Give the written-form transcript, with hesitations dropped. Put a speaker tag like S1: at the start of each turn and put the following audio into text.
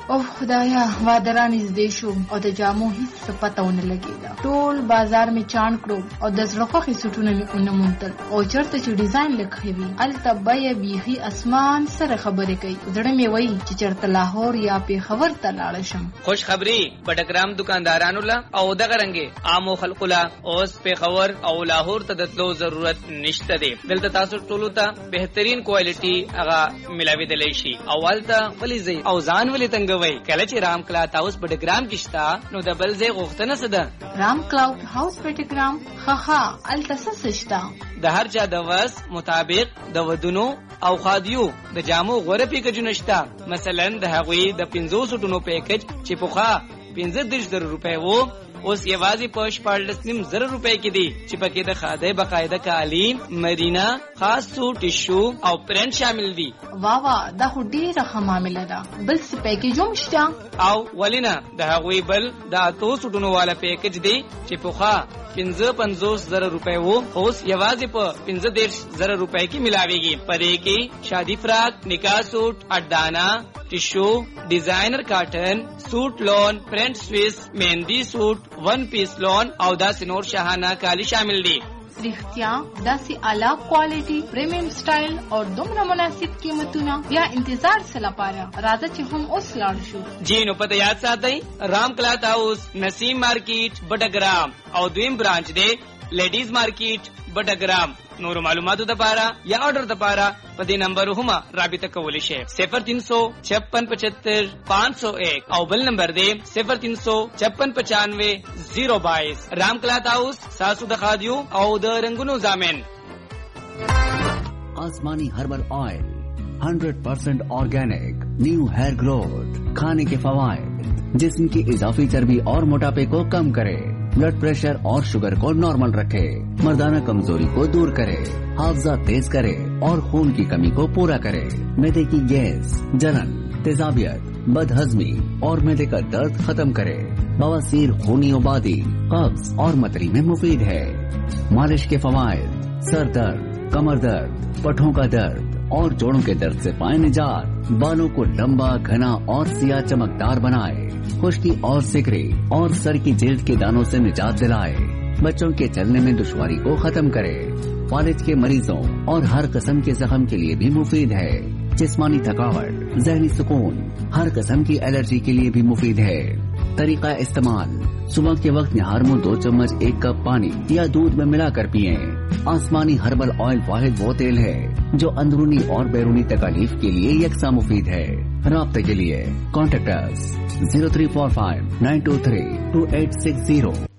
S1: او خدایا وادران نږدې شو او د جامو هیڅ پته ونه لګېده. ټول بازار می چاڼ کړو او د زړه خوښې سوټونه مې ونه موندل او چېرته چې ډیزاین لږ وي هلته بیه بیخي اسمان سره خبرې کوي. زړه مې وایي چې چېرته لاهور یا پېښور ته لاړه شم.
S2: خوش خبري بټګرام دکاندارانو له او دغه رنګې عامو خلکو له اوس پېښور او لاهور ته د تلو ضرورت نشته دی. دلته تاسو ټولو ته بهترین کوالټي هغه ملاوېدلی شي. اولته ولې ځئ او ځان ولې تنګوئ؟ کله چې رام کلاوډ هاوس بټګرام کې شته نو د بل ځای غوښتنه څه ده؟
S1: رام کلاوډ هاوس بټګرام ښه هلته څه شته؟
S2: د هر چا د وس مطابق د ودونو او خادیو د جامو غوره پیکجونه شته. مثلا د هغوی د 500 سوټونو پیکج چې پخوا 15,000 روپۍ وو اوس یوازې په 14,500 روپۍ کې دي چې پکې د خادۍ باقاعده کالي، مرینا، خاص سوټ، ټیشو او پرنټ شامل دي.
S1: واوا دا خو ډیره ښه معامله ده. بل څه پیکج هم شته؟
S2: او ولینه د هغوی بل د 8 سوټونو والا پیکج دی چې پخوا 55,000 روپۍ وو اوس یوازې په 15,000 روپۍ کې ملاويږي. پدې کې شادي فراق، نکاح سوټ، اډانا، ټیشو، ډیزاینر کاټن، سوټ لون، پرنٹ سویس، مهندی سوټ، ون پیس لون او داسې نور شاهانه کالی شامل دي.
S1: رښتیا داسې اعلی کوالټي، پریمیم سټایل او دومره مناسب قیمتونه بیا انتظار څه لپاره؟ راځه چې هم اوس لاړ شو.
S2: جی نو پته یاد ساتئ رام کلاوډ هاوس نسیم مارکیټ بټګرام او دویم برانچ دی لیډیز مارکیټ بټګرام. نور معلوماتو لپاره یا آرډر لپاره په دې نمبر هم رابطه کولی شئ 035675 501 او بل نمبر دی 035695 022. رام کلاوډ هاوس ساسو د خادیو او د رنگونو ضامن.
S3: आसमानी herbal oil 100% organic, new hair growth, खाने के फवायद, जिस्म की इजाफी चर्बी और मोटापे को कम करे, ब्लड प्रेशर और शुगर को नॉर्मल रखे, मर्दाना कमजोरी को दूर करे, हाफजा तेज करे और खून की कमी को पूरा करे, मैदे की गैस, जलन, तेजाबियत, बदहजमी और मैदे का दर्द खत्म करे, बवासीर, खूनी उबादी, कब्ज और मतरी में मुफीद है। मालिश के फवायद, सर दर्द, कमर दर्द, पठों का दर्द और जोड़ों के दर्द से पाए निजात, बालों को लंबा, घना और सिया चमकदार बनाए, खुश्की और सिकरी और सर की जिल्द के दानों से निजात दिलाए, बच्चों के चलने में दुश्वारी को खत्म करे, फालिज के मरीजों और हर किस्म के जख्म के लिए भी मुफीद है। जिस्मानी थकावट, जहनी सुकून, हर किस्म की एलर्जी के लिए भी मुफीद है। तरीका इस्तेमाल, सुबह के वक्त निहार में 2 चम्मच 1 कप पानी या दूध में मिलाकर पिएं। आसमानी हर्बल ऑयल वाहिद वो तेल है जो अंदरूनी और बैरूनी तकालीफ के लिए यकसा मुफीद है। राब्ते के लिए कॉन्टेक्ट अस 0345 923 2860।